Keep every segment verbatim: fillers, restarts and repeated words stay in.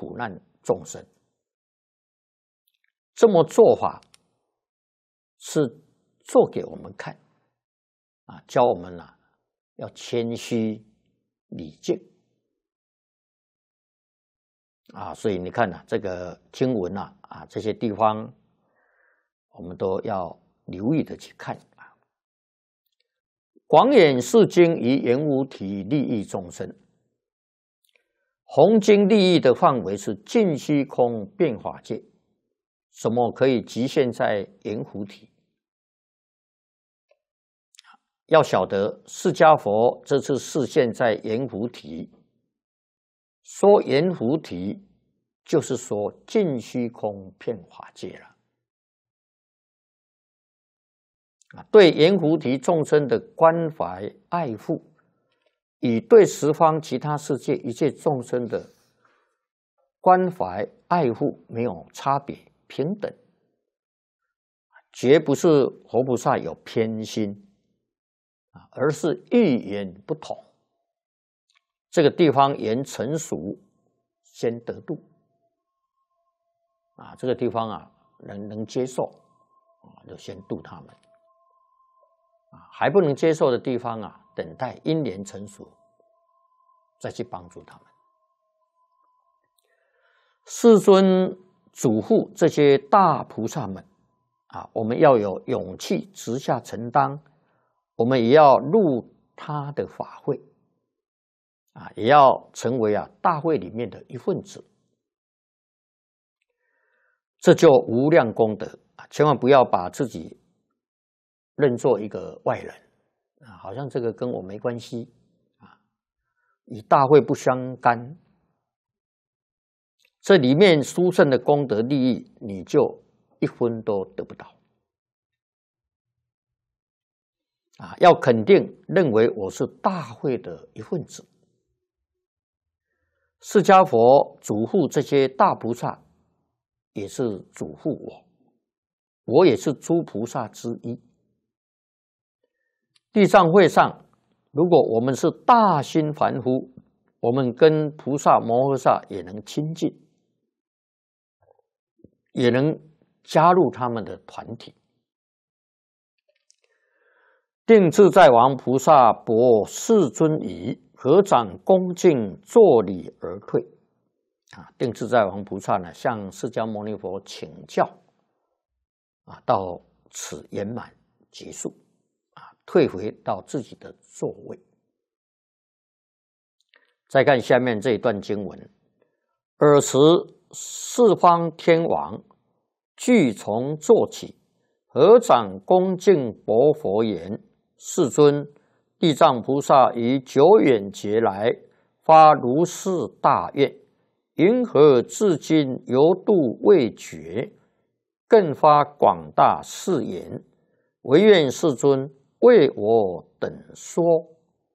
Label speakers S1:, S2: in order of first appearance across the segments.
S1: 苦难众生。这么做法是做给我们看啊，教我们啊要谦虚礼敬啊。所以你看啊，这个经文啊啊这些地方，我们都要留意的去看啊。广演是经以圆无体利益众生，弘经利益的范围是尽虚空遍法界。什么可以局限在圆弧体？要晓得，释迦佛这次示现在圆弧体，说圆弧体，就是说尽虚空遍法界了。啊，对圆弧体众生的关怀爱护，与对十方其他世界一切众生的关怀爱护没有差别。平等，绝不是佛菩萨有偏心，而是欲言不同。这个地方言成熟，先得度啊，这个地方啊能能接受啊，就先度他们啊，还不能接受的地方啊，等待因缘成熟，再去帮助他们。世尊嘱咐这些大菩萨们啊，我们要有勇气直下承担，我们也要入他的法会啊，也要成为啊大会里面的一份子，这就无量功德啊！千万不要把自己认作一个外人啊，好像这个跟我没关系啊，与大会不相干。这里面殊胜的功德利益，你就一分都得不到啊！要肯定认为我是大会的一份子。释迦佛嘱咐这些大菩萨，也是嘱咐我，我也是诸菩萨之一。地藏会上，如果我们是大心凡夫，我们跟菩萨摩诃萨也能亲近，也能加入他们的团体。定自在王菩萨薄世尊仪，合掌恭敬作礼而退。啊，定自在王菩萨呢，向释迦牟尼佛请教，啊，到此圆满结束，啊，退回到自己的座位。再看下面这一段经文，尔时四方天王俱从坐起，合掌恭敬薄佛言：世尊，地藏菩萨于久远劫来发如是大愿，云何至今犹度未绝？更发广大誓言，唯愿世尊为我等说。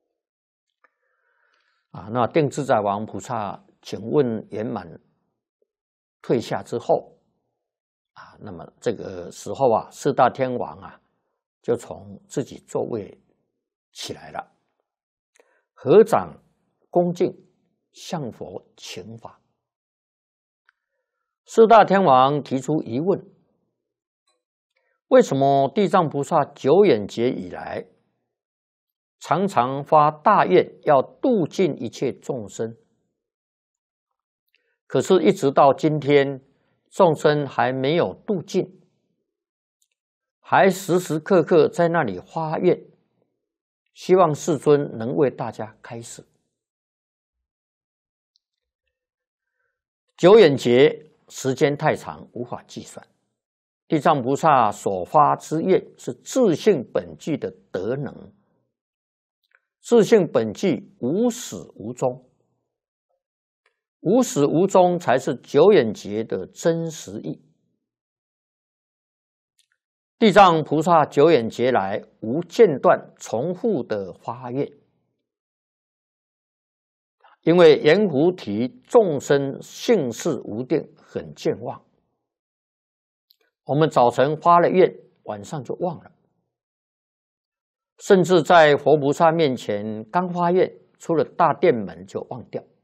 S1: 啊，那定自在王菩萨请问圆满退下之后，啊，那么这个时候啊，四大天王啊，就从自己座位起来了，合掌恭敬向佛请法。四大天王提出疑问：为什么地藏菩萨久远劫以来，常常发大愿要度尽一切众生，可是一直到今天，众生还没有度尽，还时时刻刻在那里发愿，希望世尊能为大家开示。久远劫时间太长，无法计算。地藏菩萨所发之愿是自性本具的德能，自性本具无始无终，无始无终才是久远劫的真实意。地藏菩萨久远劫来无间断重复的发愿，因为圆弧体众生性事无定，很健忘。我们早晨发了愿，晚上就忘了，甚至在佛菩萨面前刚发愿，出了大殿门就忘掉。